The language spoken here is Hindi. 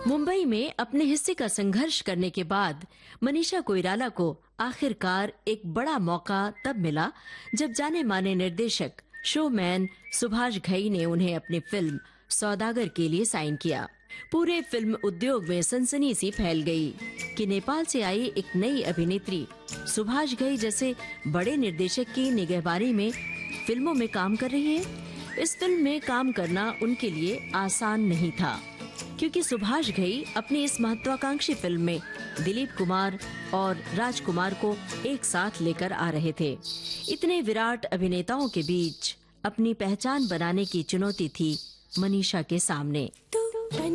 मुंबई में अपने हिस्से का संघर्ष करने के बाद मनीषा कोइराला को आखिरकार एक बड़ा मौका तब मिला जब जाने माने निर्देशक शोमैन सुभाष घई ने उन्हें अपनी फिल्म सौदागर के लिए साइन किया। पूरे फिल्म उद्योग में सनसनी सी फैल गई कि नेपाल से आई एक नई अभिनेत्री सुभाष घई जैसे बड़े निर्देशक की निगहबानी में फिल्मों में काम कर रही है। इस फिल्म में काम करना उनके लिए आसान नहीं था, क्योंकि सुभाष घई अपनी इस महत्वाकांक्षी फिल्म में दिलीप कुमार और राजकुमार को एक साथ लेकर आ रहे थे। इतने विराट अभिनेताओं के बीच अपनी पहचान बनाने की चुनौती थी मनीषा के सामने।